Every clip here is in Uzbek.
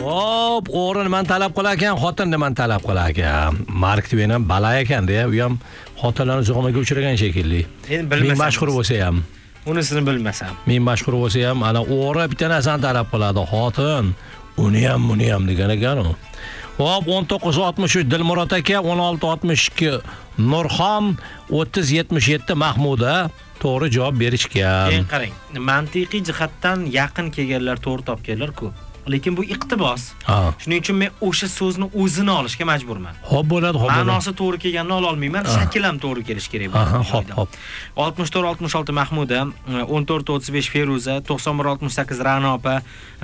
Hop, o'g'ri nimani talab qilar ekan, xotin nimani talab qilar ekan. Mark Twain ham bala ekan-da, u ham xotinlarni zo'rg'amaga uchragan shekilli. Endi bilmasam. Men mashhur bo'lsa ham. Unisini bilmasam. Men mashhur bo'lsa ham, ana o'g'ri bitta narsani talab qiladi, xotin. Uni ham degan ekan u. Hop, 1963 Dilmurod aka, 1662 Nurxon, 3077 Mahmuda to'g'ri javob berishgan. Keyin qarang, mantiqiy jihatdan yaqin kelganlar to'g'ri topganlar-ku. Lekin bu iqtibos. Shuning uchun men o'sha so'zni o'zini olishga majburman. Xo'p bo'ladi. Ma'nosi to'g'ri kelganini ola olmayman, shakl ham to'g'ri kelish kerak bo'ladi. Hop. 64-66 Mahmuda, 14-35 Feruza, 91-68 Ra'no opa,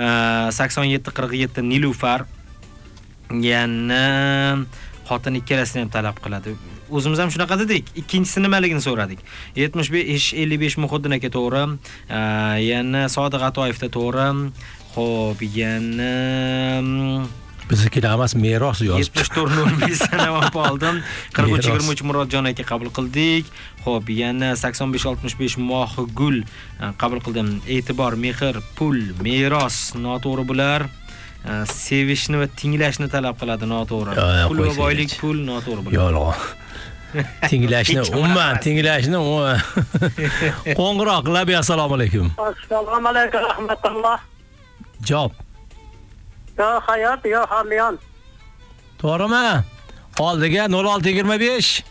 87-47 Nilufar. Yana xotin ikkalasini ham talab qiladi. O'zimiz ham shunaqa dedik. Ikkinchisi nimaligini so'radik. 75-55 Muhiddin aka to'g'ri. Yana Sodiq Atoyevda to'g'ri. Xo'p, yana biznikilar emas, meros yozib. 74 Nurmiy sanab oldim. 43-23 Murodjon aka qabul qildik. Xo'p, yana 85-65 Mohgul qabul qildim. E'tibor, mehr, pul, meros noto'g'ri bular. Sevishni va tinglashni talab qiladi noto'g'ri. Pul va boylik, pul noto'g'ri bular. Yolg'on. Tinglashni, tinglashni. Qo'ng'iroq qilib, assalomu alaykum. Assalomu alaykum, rahmatulloh. Javob. Yo hayot, yo hamyon. To'g'rimi? Oldiga 0625.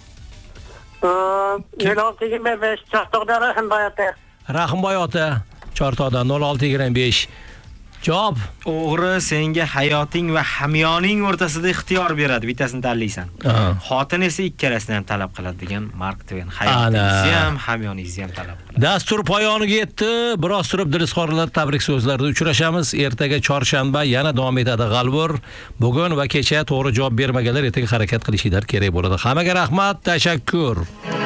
0625 Chortoqda Rahimboy ota. Chortoqda 0625. Javob. O'g'ri senga hayoting va hamyoning o'rtasida ixtiyor beradi, bittasini tanlaysan. Xotin esa ikkalasini ham talab qiladi degan Mark Twain. Hayotingizni ham, hamyoningizni ham talab qiladi. Dastur poyoniga yetdi. Biroz turib dilizxorlar tabrik so'zlarida uchrashamiz. Ertaga chorshanba yana davom etadi g'alvur. Bugun va kecha to'g'ri javob bermaganlar ertaga harakat qilishinglar kerak bo'ladi. Hammaga rahmat, tashakkur.